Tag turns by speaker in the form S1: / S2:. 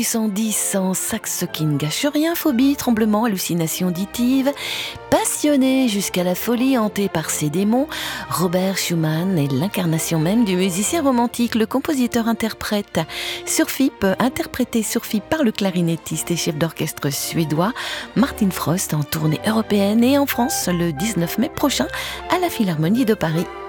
S1: 110 en saxe qui ne gâche rien, phobie, tremblement, hallucination auditive, passionné jusqu'à la folie, hanté par ses démons, Robert Schumann est l'incarnation même du musicien romantique, le compositeur-interprète. Interprété par le clarinettiste et chef d'orchestre suédois Martin Frost en tournée européenne et en France le 19 mai prochain à la Philharmonie de Paris.